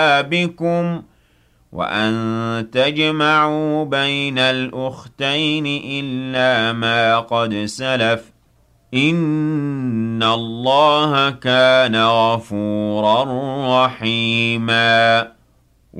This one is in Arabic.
بكم وأن تجمعوا بين الأختين إلا ما قد سلف إن الله كان غفورا رحيما